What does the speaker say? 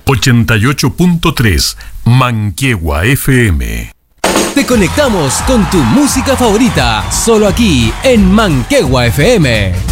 88.3 Manquehue FM. Te conectamos con tu música favorita, solo aquí en Manquehue FM.